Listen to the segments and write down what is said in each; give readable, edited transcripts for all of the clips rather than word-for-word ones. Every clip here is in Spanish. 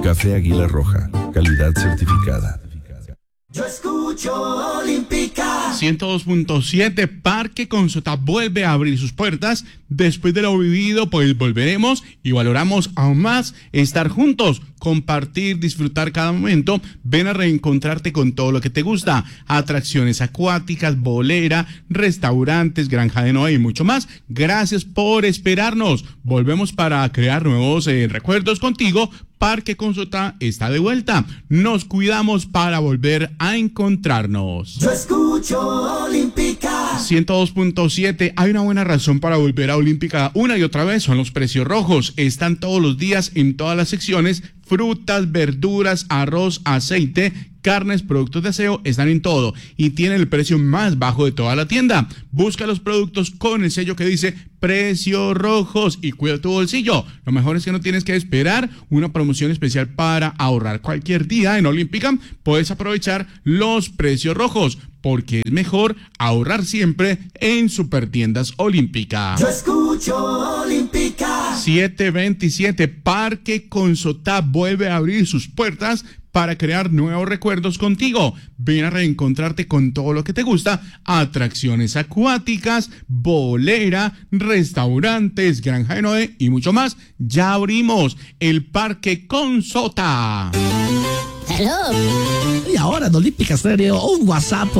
Café Águila Roja, calidad certificada. Yo escucho Olímpica. 102.7, Parque Consota vuelve a abrir sus puertas. Después de lo vivido, pues volveremos y valoramos aún más estar juntos, compartir, disfrutar cada momento. Ven a reencontrarte con todo lo que te gusta. Atracciones acuáticas, bolera, restaurantes, granja de Noé y mucho más. Gracias por esperarnos. Volvemos para crear nuevos recuerdos contigo. Parque Consota está de vuelta. Nos cuidamos para volver a encontrarnos. Yo escucho Olímpica. 102.7. Hay una buena razón para volver a Olímpica una y otra vez. Son los precios rojos. Están todos los días en todas las secciones. Frutas, verduras, arroz, aceite, carnes, productos de aseo, están en todo y tienen el precio más bajo de toda la tienda. Busca los productos con el sello que dice precios rojos y cuida tu bolsillo. Lo mejor es que no tienes que esperar una promoción especial para ahorrar. Cualquier día en Olímpica puedes aprovechar los precios rojos, porque es mejor ahorrar siempre en Supertiendas Olímpica. Yo escucho Olímpica. 727, Parque Consota vuelve a abrir sus puertas para crear nuevos recuerdos contigo. Ven a reencontrarte con todo lo que te gusta. Atracciones acuáticas, bolera, restaurantes, granja de Noé y mucho más. Ya abrimos el Parque Consota. Hello. Y ahora en Olímpica Stereo, un WhatsApp.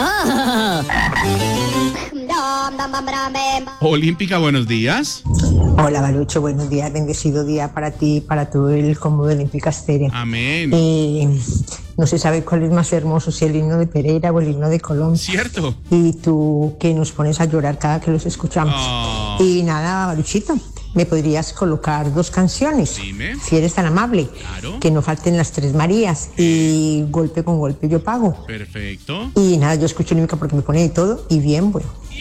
Olímpica, buenos días. Hola, Balucho, buenos días, bendecido día para ti y para todo el combo de Olímpica Stereo. Amén. No se sabe cuál es más hermoso, si el himno de Pereira o el himno de Colón. Cierto. Y tú que nos pones a llorar cada que los escuchamos. Oh. Y nada, Baluchito, ¿me podrías colocar 2 canciones? Dime. Si eres tan amable. Claro. Que no falten las 3 Marías. Y golpe con golpe yo pago. Perfecto. Y nada, yo escucho Olímpica porque me pone de todo y bien, bueno.